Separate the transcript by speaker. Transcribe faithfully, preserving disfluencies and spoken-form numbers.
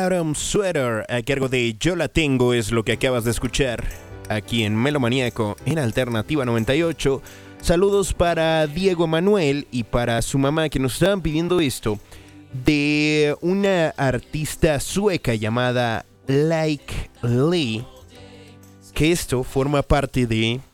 Speaker 1: Autumn Sweater a cargo de Yo la tengo es lo que acabas de escuchar aquí en Melomaníaco en Alternativa noventa y ocho. Saludos para Diego Manuel y para su mamá que nos estaban pidiendo esto de una artista sueca llamada Like Lee, que esto forma parte de